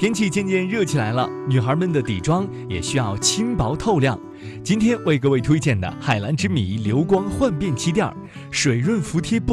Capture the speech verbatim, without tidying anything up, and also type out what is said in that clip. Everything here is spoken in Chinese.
天气渐渐热起来了，女孩们的底妆也需要轻薄透亮。今天为各位推荐的海蓝之谜流光焕变气垫，水润服帖。